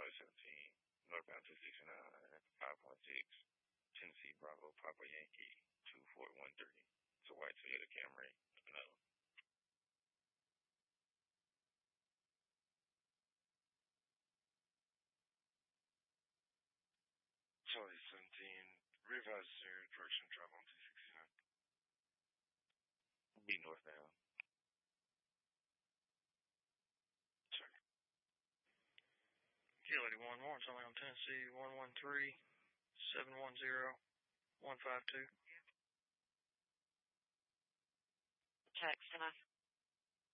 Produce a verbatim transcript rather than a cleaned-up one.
Charlie seventeen, northbound two sixty-nine, five point six, Tennessee Bravo, Papa Yankee, two four one three. It's a white Toyota Camry. No. Charlie seventeen, revised series, direction travel on two sixty-nine. Be northbound. Check. Kilo eighty-one, warrants only on Tennessee, one one three, seven one zero, one five two. Text, am I?